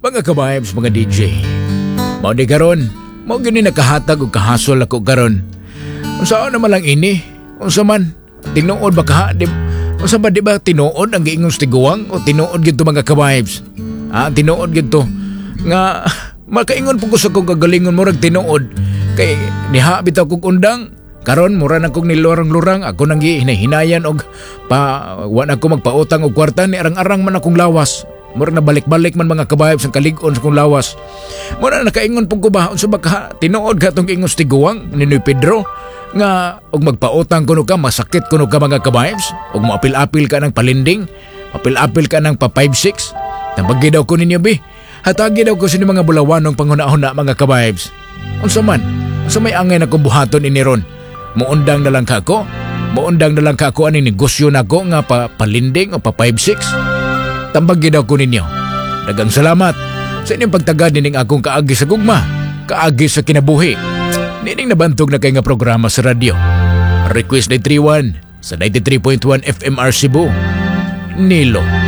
Mga ka-vibes, mga DJ. Mao di karon, mao gini nakahatag og kahasol ako karon. Unsa naman lang ini? Unsa man? Tinuod ba ka? Unsa ba di ba tinuod ang giingong tiguang o tinuod gid to mga ka-vibes? Tinuod gid to. Nga makaingon po ko sa kong kagalingon mo rag tinuod. Kay niha bitaw kog undang. Karon mura na kong nilurang-lurang. Ako nang hinayan og wan ako magpautang og kwarta ni arang-arang man akong lawas. Mura na balik-balik man mga kabayab sa kalig-on sa kong lawas. Mura na nakaingon po ko ba unsa ba ka tinuod ka tong giingong tiguang ni Pedro nga og magpautang kuno ka masakit kuno ka mga kabayabs og moapil-apil ka ng palinding, apil-apil ka ng pa 5-6. Tambagi daw ko ninyo bi. Hatagi daw ko sa mga bulawanong panghuna-huna mga kabayabs. Unsa man? Unsa may angay na kong buhaton ini ron? Muundang na lang ka ako? Muundang na lang ka ako aning negosyo nako nga palinding o pa 5-6? Tambagi daw ko ninyo. Dagang salamat sa inyong pagtagad nining akong kaagi sa gugma, kaagi sa kinabuhi. Nining nabantog na kay nga programa sa radyo. Request 931 sa 93.1 FMR Cebu. Nilo.